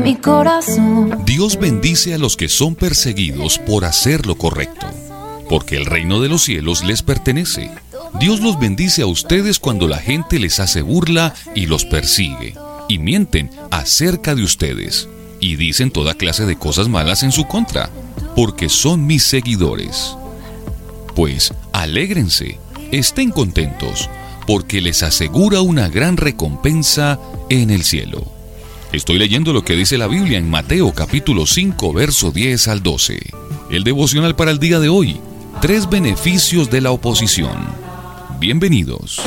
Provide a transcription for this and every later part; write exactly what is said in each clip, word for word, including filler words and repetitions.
mi corazón. Dios bendice a los que son perseguidos por hacer lo correcto, porque el reino de los cielos les pertenece. Dios los bendice a ustedes cuando la gente les hace burla y los persigue, y mienten acerca de ustedes, y dicen toda clase de cosas malas en su contra, porque son mis seguidores. Pues alégrense, estén contentos, porque les asegura una gran recompensa en el cielo. Estoy leyendo lo que dice la Biblia en Mateo capítulo cinco, verso diez al doce. El devocional para el día de hoy: tres beneficios de la oposición. Bienvenidos.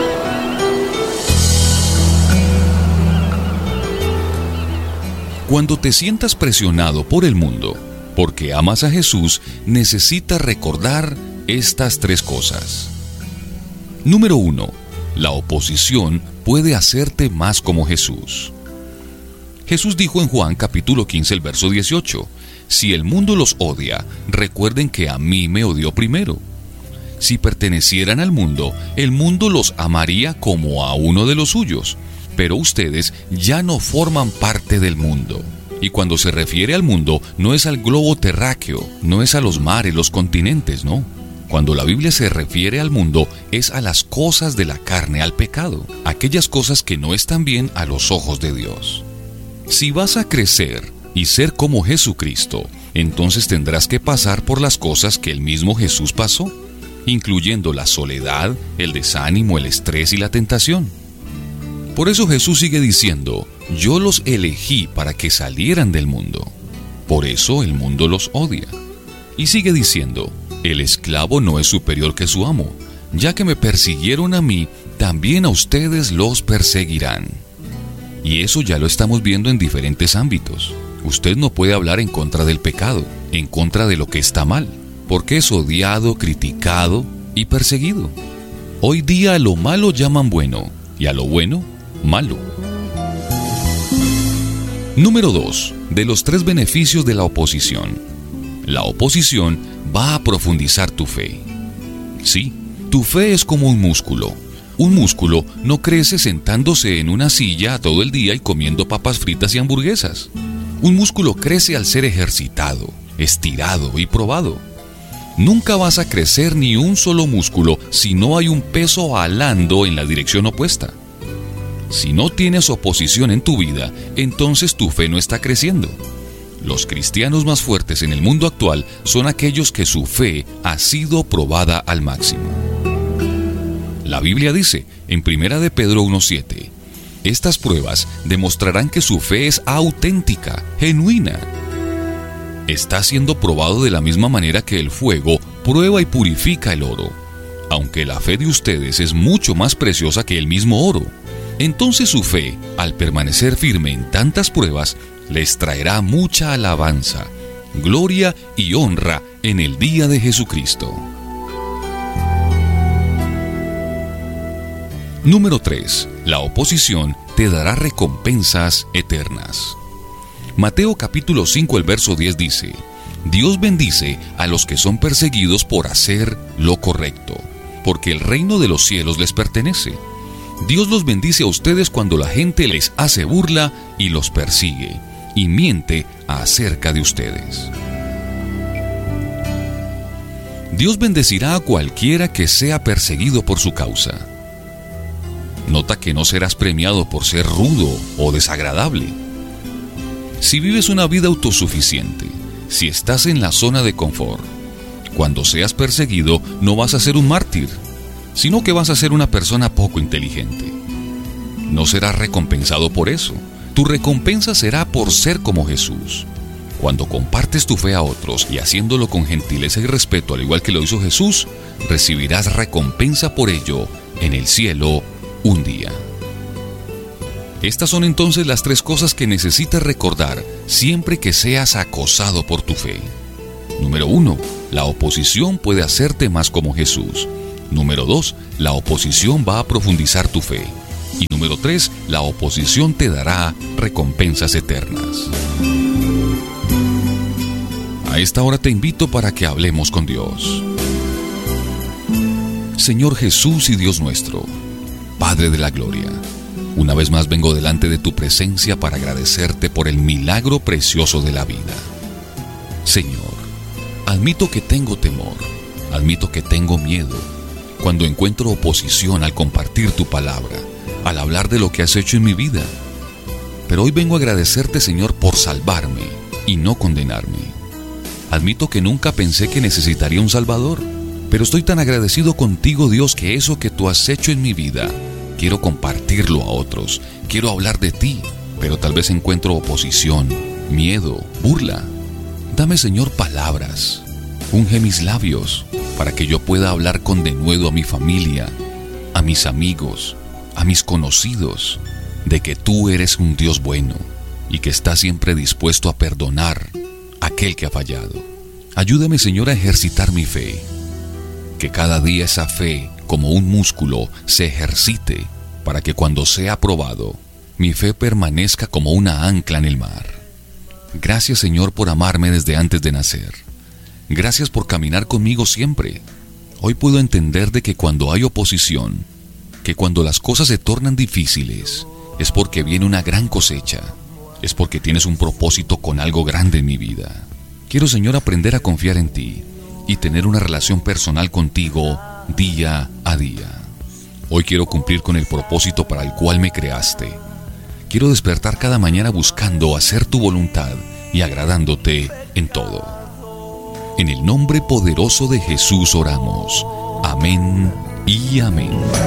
Cuando te sientas presionado por el mundo, porque amas a Jesús, necesitas recordar estas tres cosas. Número uno, la oposición puede hacerte más como Jesús. Jesús dijo en Juan capítulo quince, el verso dieciocho, si el mundo los odia, recuerden que a mí me odió primero. Si pertenecieran al mundo, el mundo los amaría como a uno de los suyos, pero ustedes ya no forman parte del mundo. Y cuando se refiere al mundo, no es al globo terráqueo, no es a los mares, los continentes, no. Cuando la Biblia se refiere al mundo, es a las cosas de la carne, al pecado, aquellas cosas que no están bien a los ojos de Dios. Si vas a crecer y ser como Jesucristo, entonces tendrás que pasar por las cosas que el mismo Jesús pasó, incluyendo la soledad, el desánimo, el estrés y la tentación. Por eso Jesús sigue diciendo, yo los elegí para que salieran del mundo. Por eso el mundo los odia. Y sigue diciendo, el esclavo no es superior que su amo. Ya que me persiguieron a mí, también a ustedes los perseguirán. Y eso ya lo estamos viendo en diferentes ámbitos. Usted no puede hablar en contra del pecado, en contra de lo que está mal, porque es odiado, criticado y perseguido. Hoy día a lo malo llaman bueno, y a lo bueno, malo. Número dos, de los tres beneficios de la oposición. La oposición va a profundizar tu fe. Sí, tu fe es como un músculo. Un músculo no crece sentándose en una silla todo el día y comiendo papas fritas y hamburguesas. Un músculo crece al ser ejercitado, estirado y probado. Nunca vas a crecer ni un solo músculo si no hay un peso alando en la dirección opuesta. Si no tienes oposición en tu vida, entonces tu fe no está creciendo. Los cristianos más fuertes en el mundo actual son aquellos que su fe ha sido probada al máximo. La Biblia dice, en primera de Pedro uno siete, estas pruebas demostrarán que su fe es auténtica, genuina. Está siendo probado de la misma manera que el fuego prueba y purifica el oro, aunque la fe de ustedes es mucho más preciosa que el mismo oro. Entonces su fe, al permanecer firme en tantas pruebas, les traerá mucha alabanza, gloria y honra en el día de Jesucristo. Número tres. La oposición te dará recompensas eternas. Mateo capítulo cinco, el verso diez dice, Dios bendice a los que son perseguidos por hacer lo correcto, porque el reino de los cielos les pertenece. Dios los bendice a ustedes cuando la gente les hace burla y los persigue, y miente acerca de ustedes. Dios bendecirá a cualquiera que sea perseguido por su causa. Nota que no serás premiado por ser rudo o desagradable. Si vives una vida autosuficiente, si estás en la zona de confort, cuando seas perseguido no vas a ser un mártir, sino que vas a ser una persona poco inteligente. No serás recompensado por eso. Tu recompensa será por ser como Jesús. Cuando compartes tu fe a otros y haciéndolo con gentileza y respeto, al igual que lo hizo Jesús, recibirás recompensa por ello en el cielo un día. Estas son entonces las tres cosas que necesitas recordar siempre que seas acosado por tu fe. Número uno, la oposición puede hacerte más como Jesús. Número dos, la oposición va a profundizar tu fe. Y número tres, la oposición te dará recompensas eternas. A esta hora te invito para que hablemos con Dios. Señor Jesús y Dios nuestro, Padre de la gloria, Una vez más vengo delante de tu presencia para agradecerte por el milagro precioso de la vida. Señor, admito que tengo temor, admito que tengo miedo cuando encuentro oposición al compartir tu palabra, al hablar de lo que has hecho en mi vida. Pero hoy vengo a agradecerte, Señor, por salvarme y no condenarme. Admito que nunca pensé que necesitaría un Salvador, pero estoy tan agradecido contigo, Dios, que eso que tú has hecho en mi vida, quiero compartirlo a otros, quiero hablar de ti, pero tal vez encuentro oposición, miedo, burla. Dame, Señor, palabras, unge mis labios, para que yo pueda hablar con denuedo a mi familia, a mis amigos, a mis conocidos, de que tú eres un Dios bueno y que estás siempre dispuesto a perdonar a aquel que ha fallado. Ayúdame, Señor, a ejercitar mi fe, que cada día esa fe, como un músculo, se ejercite para que cuando sea probado, mi fe permanezca como una ancla en el mar. Gracias, Señor, por amarme desde antes de nacer. Gracias por caminar conmigo siempre. Hoy puedo entender de que cuando hay oposición, que cuando las cosas se tornan difíciles, es porque viene una gran cosecha, es porque tienes un propósito con algo grande en mi vida. Quiero, Señor, aprender a confiar en ti y tener una relación personal contigo día a día. Hoy quiero cumplir con el propósito para el cual me creaste. Quiero despertar cada mañana buscando hacer tu voluntad y agradándote en todo. En el nombre poderoso de Jesús oramos. Amén y amén.